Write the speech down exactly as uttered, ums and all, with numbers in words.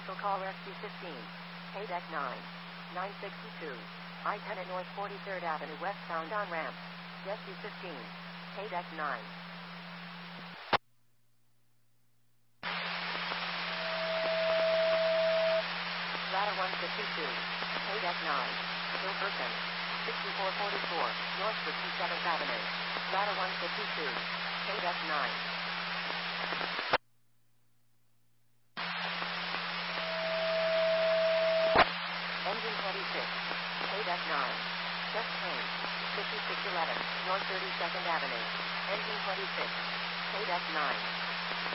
Cancel call Rescue fifteen. K-Deck nine. nine sixty-two. I ten at North forty-third Avenue westbound on ramp. Rescue fifteen. K-Deck nine. Ladder one fifty-two. K-Deck nine. Still person. sixty-four forty-four. North fifty-seventh Avenue. Ladder one fifty-two. K-Deck nine. Engine twenty-six. K-Deck nine. Just change. fifty-six eleven. North thirty-second Avenue. Engine twenty-six. K-Deck nine.